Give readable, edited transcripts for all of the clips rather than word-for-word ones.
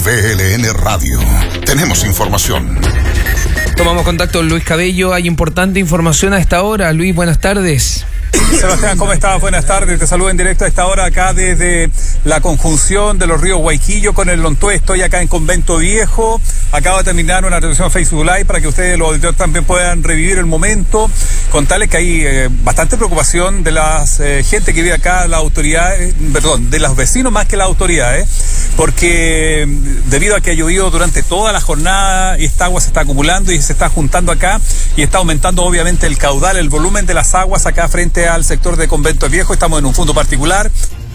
WLN Radio. Tenemos información. Tomamos contacto con Luis Cabello. Hay importante información a esta hora. Luis, buenas tardes. Sebastián, ¿cómo estás? Buenas tardes. Te saludo en directo a esta hora acá desde la conjunción de los ríos Guayquillo con el Lontué. Estoy acá en Convento Viejo. Acabo de terminar una transmisión Facebook Live para que ustedes, los auditores, también puedan revivir el momento. Contarles que hay bastante preocupación de la gente que vive acá, las autoridades, de los vecinos más que las autoridades, porque debido a que ha llovido durante toda la jornada, esta agua se está acumulando y se está juntando acá y está aumentando obviamente el caudal, el volumen de las aguas acá frente al sector de Convento Viejo. Estamos en un fondo particular,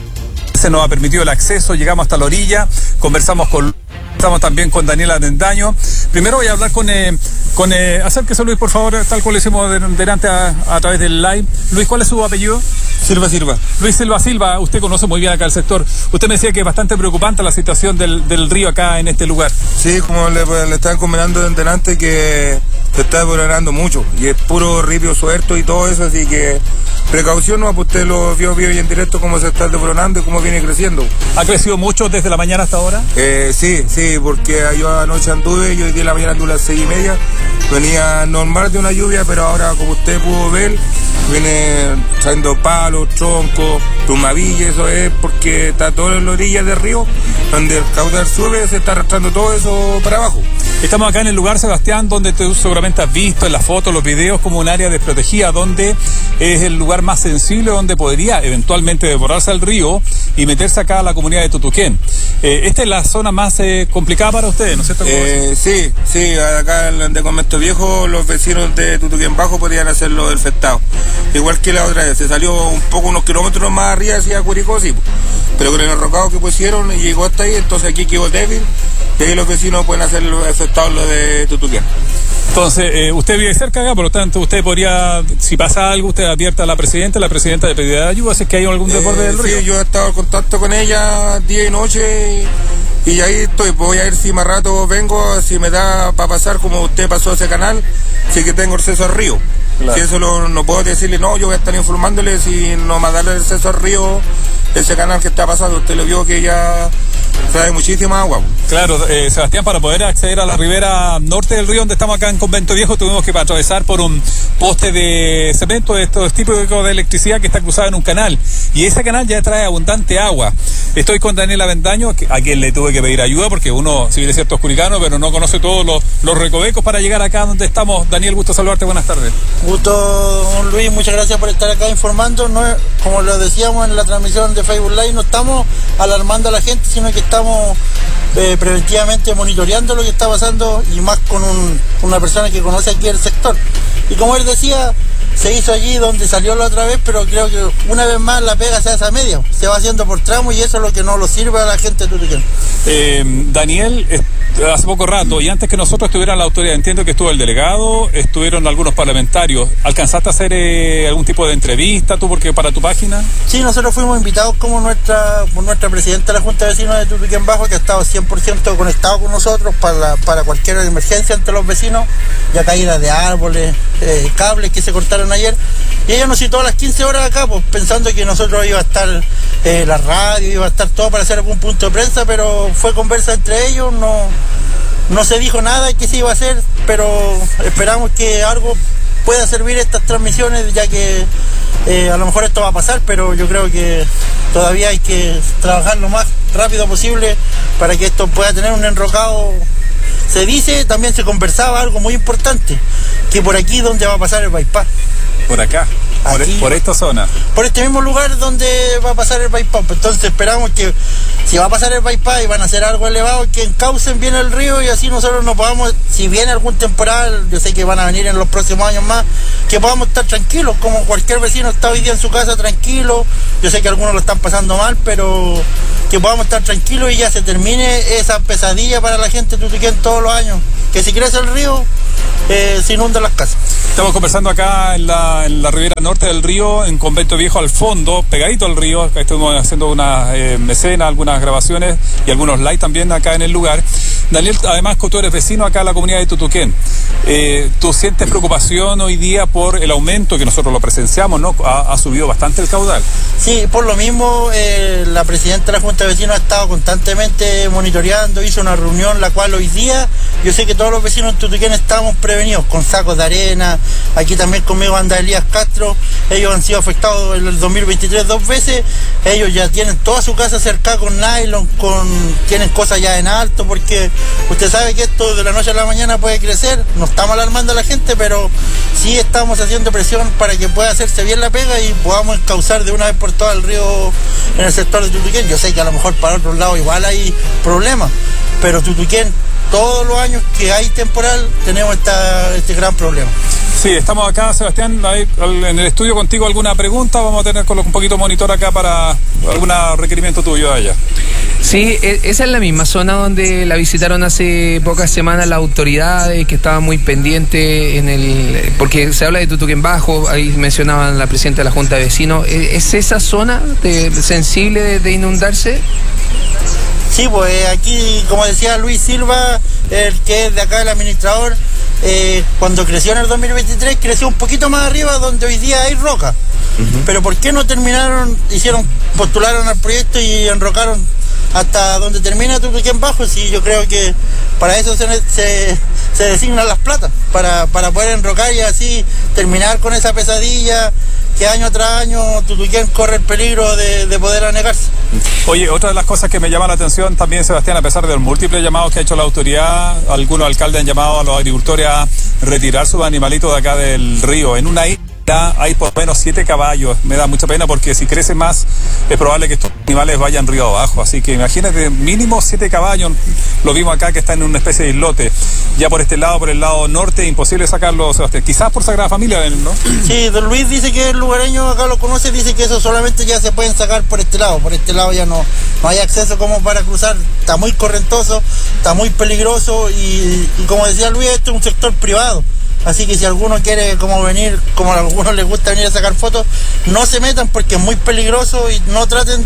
se nos ha permitido el acceso, llegamos hasta la orilla, estamos también con Daniel Avendaño. Primero voy a hablar con acérquese Luis, por favor, tal cual lo hicimos delante a través del live. Luis, ¿cuál es su apellido? Silva. Luis Silva, usted conoce muy bien acá el sector. Usted me decía que es bastante preocupante la situación del río acá en este lugar. Sí, como le estaban comentando delante, que se está deteriorando mucho y es puro ripio suelto y todo eso, así que precaución, ¿no? Pues usted lo vio bien en directo cómo se está deteriorando y cómo viene creciendo. ¿Ha crecido mucho desde la mañana hasta ahora? Sí, porque yo anoche anduve, yo hoy día en la mañana anduve a las 6:30, venía normal de una lluvia, pero ahora, como usted pudo ver, viene trayendo palos, troncos, tumavillas. Eso es porque está todo en la orilla del río, donde el caudal sube, se está arrastrando todo eso para abajo. Estamos acá en el lugar, Sebastián, donde tú seguramente has visto en las fotos, los videos, como un área desprotegida, donde es el lugar más sensible, donde podría eventualmente desbordarse el río y meterse acá a la comunidad de Tutuquén. Esta es la zona más complicada para ustedes, ¿no es cierto? Sí, acá de Convento Viejo los vecinos de Tutuquén Bajo podrían hacerlo del Festado. Igual que la otra vez, se salió un poco, unos kilómetros más arriba hacia Curicó, sí, pero con el enrocado que pusieron llegó hasta ahí, entonces aquí quedó débil y ahí los vecinos pueden hacer el Festado lo de Tutuquén. Entonces, usted vive cerca acá, por lo tanto, usted podría, si pasa algo, usted advierta a la presidenta de pedir ayuda, si es que hay algún desborde del río. Sí, yo he estado en contacto con ella día y noche y ahí estoy. Voy a ir si más rato vengo, si me da para pasar como usted pasó ese canal, si que tengo acceso al río. Claro. Si eso no puedo decirle, no, yo voy a estar informándole si no me da el acceso al río, ese canal que está pasando. Usted lo vio que ya trae muchísima agua. Claro, Sebastián, para poder acceder a la ribera norte del río, donde estamos acá en Convento Viejo, tuvimos que atravesar por un poste de cemento, de estos tipos de electricidad que está cruzado en un canal, y ese canal ya trae abundante agua. Estoy con Daniel Avendaño, a quien le tuve que pedir ayuda, porque uno, si bien es cierto, es curicano, pero no conoce todos los recovecos para llegar acá donde estamos. Daniel, gusto saludarte, buenas tardes. Gusto, don Luis, muchas gracias por estar acá informando. No, como lo decíamos en la transmisión de Facebook Live, no estamos alarmando a la gente, sino que estamos preventivamente monitoreando lo que está pasando, y más con una persona que conoce aquí el sector. Y como él decía, se hizo allí donde salió la otra vez, pero creo que una vez más la pega se hace a media, se va haciendo por tramo, y eso es lo que no lo sirve a la gente de Tutuquén. Daniel, hace poco rato, y antes que nosotros estuviera la autoridad, entiendo que estuvo el delegado, estuvieron algunos parlamentarios. ¿Alcanzaste a hacer algún tipo de entrevista tú, porque para tu página? Sí, nosotros fuimos invitados como por nuestra presidenta de la Junta de Vecinos de Tutuquén Bajo, que ha estado 100% conectado con nosotros para cualquier emergencia entre los vecinos, ya caídas de árboles, cables que se cortaron ayer, y ella nos citó a las 15 horas acá, pues pensando que nosotros iba a estar la radio, iba a estar todo para hacer algún punto de prensa, pero fue conversa entre ellos, no se dijo nada que se iba a hacer, pero esperamos que algo pueda servir estas transmisiones, ya que a lo mejor esto va a pasar, pero yo creo que todavía hay que trabajar lo más rápido posible para que esto pueda tener un enrocado. Se dice, también se conversaba algo muy importante, que por aquí donde va a pasar el bypass. Por acá, por esta zona. Por este mismo lugar donde va a pasar el bypass. Entonces esperamos que si va a pasar el bypass y van a hacer algo elevado, que encaucen bien el río, y así nosotros no podamos, si viene algún temporal, yo sé que van a venir en los próximos años más, que podamos estar tranquilos, como cualquier vecino está hoy día en su casa tranquilo. Yo sé que algunos lo están pasando mal, pero que podamos estar tranquilos y ya se termine esa pesadilla para la gente de Tutuquén todos los años, que si crece el río se inundan las casas. Estamos conversando acá en la ribera norte del río, en Convento Viejo al fondo, pegadito al río. Acá estuvimos haciendo unas escenas, algunas grabaciones y algunos live también acá en el lugar. Daniel, además que tú eres vecino acá en la comunidad de Tutuquén, ¿tú sientes preocupación hoy día por el aumento que nosotros lo presenciamos, ¿no? Ha subido bastante el caudal. Sí, por lo mismo la presidenta de la Junta de Vecinos ha estado constantemente monitoreando, hizo una reunión la cual hoy día yo sé que todos los vecinos de Tutuquén estamos prevenidos con sacos de arena. Aquí también conmigo anda Elías Castro, ellos han sido afectados en el 2023 2 veces, ellos ya tienen toda su casa cercada con nylon, tienen cosas ya en alto, porque usted sabe que esto de la noche a la mañana puede crecer. No estamos alarmando a la gente, pero sí estamos haciendo presión para que pueda hacerse bien la pega y podamos encauzar de una vez por todas el río en el sector de Tutuquén. Yo sé que a lo mejor para otros lados igual hay problemas, pero Tutuquén, todos los años que hay temporal, tenemos este gran problema. Sí, estamos acá, Sebastián, en el estudio contigo. ¿Alguna pregunta? Vamos a tener un poquito de monitor acá para algún requerimiento tuyo allá. Sí, esa es la misma zona donde la visitaron hace pocas semanas las autoridades, que estaban muy pendientes porque se habla de Tutuquén Bajo, ahí mencionaban la presidenta de la Junta de Vecinos. ¿Es esa zona sensible de inundarse? Sí, pues aquí, como decía Luis Silva, el que es de acá, el administrador, cuando creció en el 2023, creció un poquito más arriba donde hoy día hay roca. Pero ¿por qué no postularon al proyecto y enrocaron hasta donde termina Tutuquén Bajo? Sí, yo creo que para eso se designan las platas, para poder enrocar y así terminar con esa pesadilla que año tras año Tutuquén corre el peligro de poder anegarse. Oye, otra de las cosas que me llama la atención también, Sebastián, a pesar de los múltiples llamados que ha hecho la autoridad, algunos alcaldes han llamado a los agricultores a retirar sus animalitos de acá del río. En una isla hay por lo menos 7 caballos. Me da mucha pena porque si crece más es probable que estos animales vayan río abajo. Así que imagínate, mínimo 7 caballos. Lo vimos acá que está en una especie de islote. Ya por el lado norte, imposible sacarlos, Sebastián. Quizás por Sagrada Familia, ¿no? Sí, don Luis dice que el lugareño acá lo conoce, dice que eso solamente ya se pueden sacar por este lado. Por este lado ya no hay acceso como para cruzar. Está muy correntoso, está muy peligroso y como decía Luis, esto es un sector privado. Así que si alguno quiere como venir, como a algunos les gusta venir a sacar fotos, no se metan porque es muy peligroso y no traten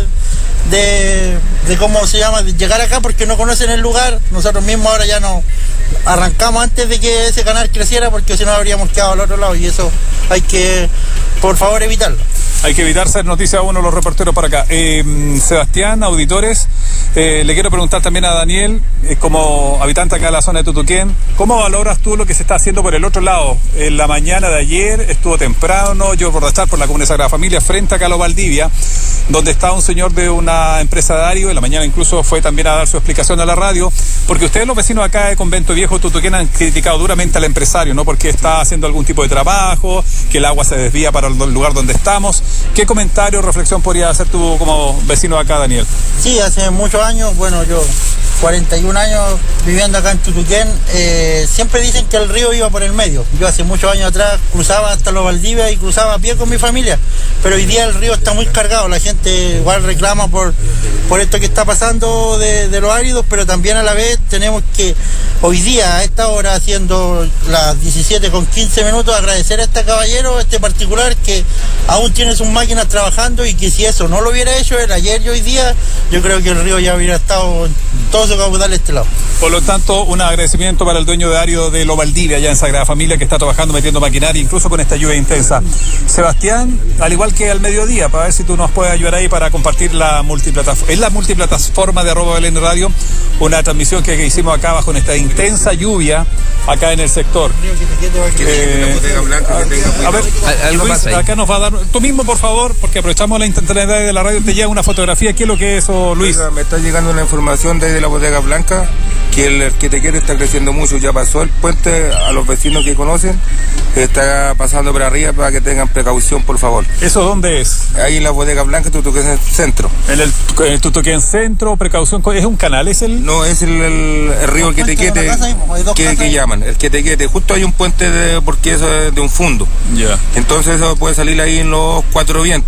de ¿cómo se llama?, de llegar acá porque no conocen el lugar. Nosotros mismos ahora ya no arrancamos antes de que ese canal creciera porque si no habríamos quedado al otro lado y eso hay que, por favor, evitarlo. Hay que evitar ser noticia a uno los reporteros para acá. Sebastián, auditores, le quiero preguntar también a Daniel, como habitante acá de la zona de Tutuquén, ¿cómo valoras tú lo que se está haciendo por el otro lado? En la mañana de ayer estuvo temprano, yo por estar por la Comunidad Sagrada Familia, frente a Los Valdivia, donde estaba un señor de una empresa de Ario, en la mañana incluso fue también a dar su explicación a la radio, porque ustedes los vecinos acá de Convento Viejo, Tutuquén, han criticado duramente al empresario, ¿no? Porque está haciendo algún tipo de trabajo, que el agua se desvía para el lugar donde estamos. ¿Qué comentario o reflexión podría hacer tú como vecino acá, Daniel? Sí, hace muchos años, bueno, yo 41 años viviendo acá en Tutuquén, siempre dicen que el río iba por el medio. Yo hace muchos años atrás cruzaba hasta Los Valdivia y cruzaba a pie con mi familia, pero hoy día el río está muy cargado, la gente igual reclama por esto que está pasando de los áridos, pero también a la vez tenemos que hoy día, a esta hora, haciendo las 17:15, agradecer a este caballero, este particular, que aún tiene sus máquinas trabajando y que si eso no lo hubiera hecho él ayer y hoy día, yo creo que el río ya hubiera estado en todo su caudal a este lado. Por lo tanto, un agradecimiento para el dueño de Ario de Los Valdivia, allá en Sagrada Familia, que está trabajando, metiendo maquinaria, incluso con esta lluvia intensa. Sebastián, al igual que al mediodía, para ver si tú nos puedes ayudar ahí para compartir la multiplataforma de @Belén Radio, una transmisión que hicimos acá bajo esta intensa lluvia, acá en el sector. A ver, Luis, acá nos va a dar, tú mismo por favor, porque aprovechamos la instantaneidad de la radio, te llega una fotografía. ¿Qué es lo que es eso, Luis? Me está llegando una información desde la Bodega Blanca que el Quetequete está creciendo mucho, ya pasó el puente, a los vecinos que conocen, está pasando por arriba para que tengan precaución, por favor. ¿Eso dónde es? Ahí en la Bodega Blanca, Tutuquén Centro. En el Tutuquén Centro, precaución, ¿es un canal? ¿Es el...? No, es el río Quetequete que llaman, el Quetequete. Justo hay un puente porque eso es de un fundo. Ya. Entonces eso puede salir ahí en los 4 vientos.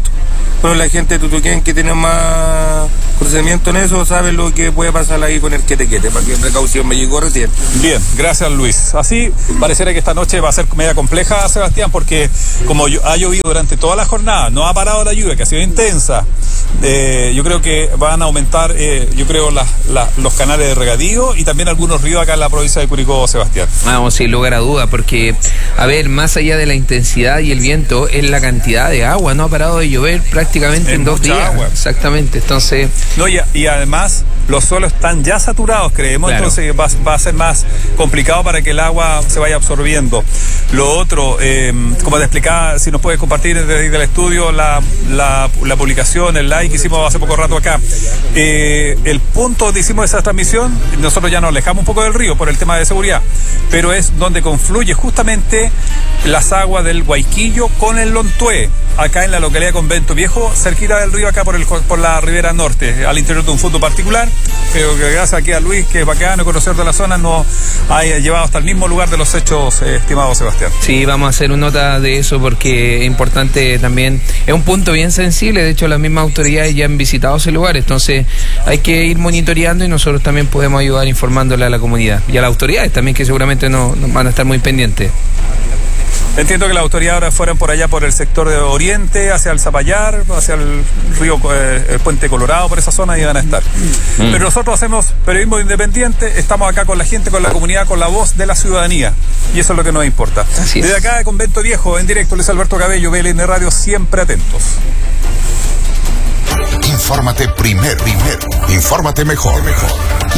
pero la gente de Tutuquén que tiene más conocimiento en eso sabe lo que puede pasar ahí con el quetequete, para que precaución me llegó recién. Bien, gracias Luis. Así pareciera que esta noche va a ser media compleja, Sebastián, porque como ha llovido durante toda la jornada, no ha parado la lluvia, que ha sido intensa. Yo creo que van a aumentar, los canales de regadío y también algunos ríos acá en la provincia de Curicó, Sebastián. Vamos, sin lugar a duda, porque, a ver, más allá de la intensidad y el viento, es la cantidad de agua. No ha parado de llover prácticamente en 2 días. Agua. Exactamente, entonces... No, y además los suelos están ya saturados, creemos, claro. Entonces va a ser más complicado para que el agua se vaya absorbiendo. Lo otro, como te explicaba, si nos puedes compartir desde el estudio la publicación, el like que hicimos hace poco rato acá. El punto donde hicimos esa transmisión, nosotros ya nos alejamos un poco del río por el tema de seguridad, pero es donde confluye justamente las aguas del Guayquillo con el Lontué, acá en la localidad de Convento Viejo, cerquita del río, acá por la ribera norte, al interior de un fondo particular, pero que gracias aquí a Luis, que es bacano, conocedor de la zona, nos ha llevado hasta el mismo lugar de los hechos, estimado Sebastián. Sí, vamos a hacer una nota de eso porque es importante también, es un punto bien sensible, de hecho las mismas autoridades ya han visitado ese lugar, entonces hay que ir monitoreando y nosotros también podemos ayudar informándole a la comunidad y a las autoridades también, que seguramente nos van a estar muy pendientes. Entiendo que las autoridades ahora fueran por allá por el sector de Oriente, hacia el Zapallar, hacia el río el Puente Colorado, por esa zona, y van a estar. Pero nosotros hacemos periodismo independiente, estamos acá con la gente, con la comunidad, con la voz de la ciudadanía, y eso es lo que nos importa. Desde acá de Convento Viejo, en directo, Luis Alberto Cabello, BLN Radio, siempre atentos. Infórmate primero. Infórmate mejor.